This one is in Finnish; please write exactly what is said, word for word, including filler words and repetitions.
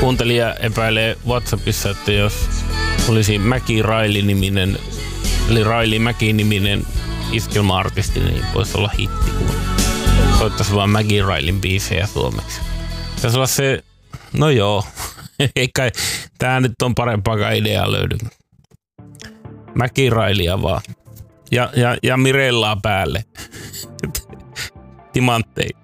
Kuuntelija epäilee WhatsAppissa, että jos olisi Mäki Raili-niminen, eli Raili Mäki-niminen iskelma-artisti, niin voisi olla hitti, kun soittaisi vaan Mäki Railin biisejä suomeksi. Tässä olla se, no joo, eikä tää nyt on parempaakaan ideaa löydy. Mäki Railia vaan. Ja, ja, ja Mirellaa päälle. Timantteja.